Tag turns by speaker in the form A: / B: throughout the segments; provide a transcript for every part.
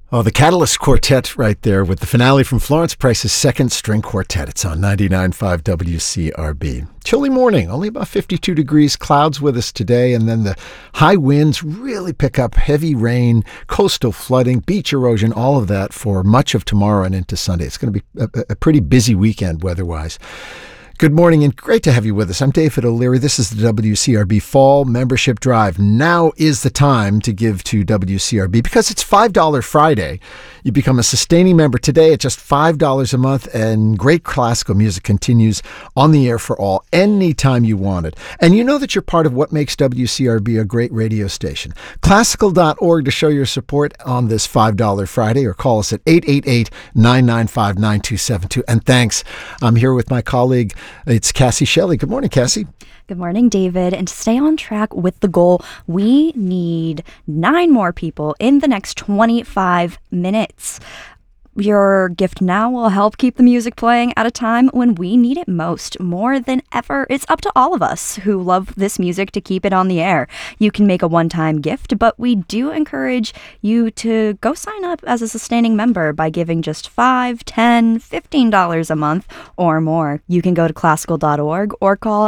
A: Oh, the Catalyst Quartet right there with the finale from Florence Price's Second String Quartet. It's on 99.5 WCRB. Chilly morning, only about 52 degrees, clouds with us today, and then the high winds really pick up, heavy rain, coastal flooding, beach erosion, all of that for much of tomorrow and into Sunday. It's going to be a pretty busy weekend weather-wise. Good morning and great to have you with us. I'm David O'Leary. This is the WCRB Fall Membership Drive. Now is the time to give to WCRB because it's $5 Friday. You become a sustaining member today at just $5 a month, and great classical music continues on the air for all anytime you want it. And you know that you're part of what makes WCRB a great radio station. Classical.org to show your support on this $5 Friday, or call us at 888-995-9272. And thanks. I'm here with my colleague. It's Cassie Shelley. Good morning, Cassie.
B: Good morning, David. And to stay on track with the goal, we need 9 more people in the next 25 minutes. Your gift now will help keep the music playing at a time when we need it most, more than ever. It's up to all of us who love this music to keep it on the air. You can make a one-time gift, but we do encourage you to go sign up as a sustaining member by giving just $5, $10, $15 a month or more. You can go to classical.org or call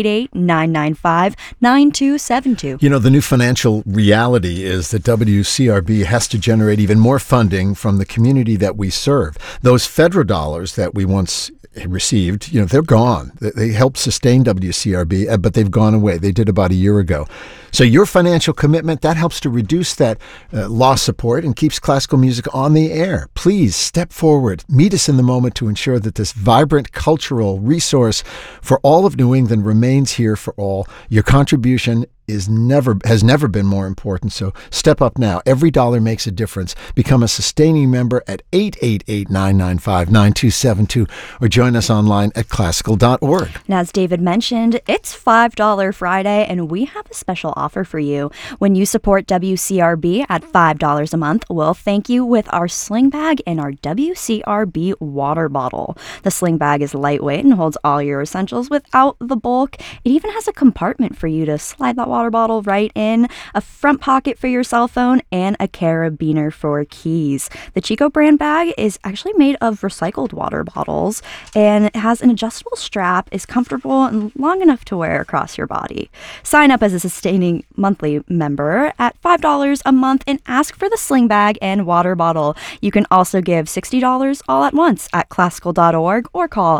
B: 888-995-9272.
A: You know, the new financial reality is that WCRB has to generate even more funding from the community that we serve. Those federal dollars that we once received, they're gone. They helped sustain WCRB, but they've gone away. They did about a year ago. So your financial commitment, that helps to reduce that lost support and keeps classical music on the air. Please step forward. Meet us in the moment to ensure that this vibrant cultural resource for all of New England remains here for all. Your contribution has never been more important. So step up now. Every dollar makes a difference. Become a sustaining member at 888-995-9272 or join us online at classical.org.
B: And as David mentioned, it's $5 Friday, and we have a special offer for you. When you support WCRB at $5 a month, we'll thank you with our sling bag and our WCRB water bottle. The sling bag is lightweight and holds all your essentials without the bulk. It even has a compartment for you to slide that water bottle right in, a front pocket for your cell phone, and a carabiner for keys. The Chico brand bag is actually made of recycled water bottles, and it has an adjustable strap, is comfortable and long enough to wear across your body. Sign up as a sustaining monthly member at $5 a month and ask for the sling bag and water bottle. You can also give $60 all at once at classical.org or call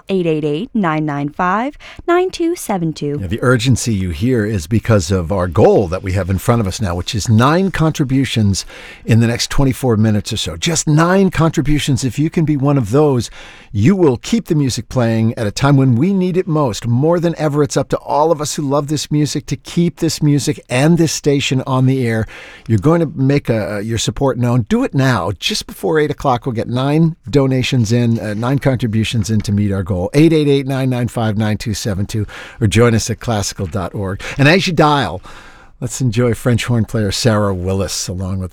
B: 888-995-9272.
A: The urgency you hear is because of our goal that we have in front of us now, which is 9 contributions in the next 24 minutes or so. Just 9 contributions. If you can be one of those, you will keep the music playing at a time when we need it most. More than ever, it's up to all of us who love this music to keep this music and this station on the air. You're going to make your support known. Do it now. Just before 8 o'clock, we'll get 9 donations in, 9 contributions in to meet our goal. 888-995-9272 or join us at classical.org. And as you dial, let's enjoy French horn player Sarah Willis along with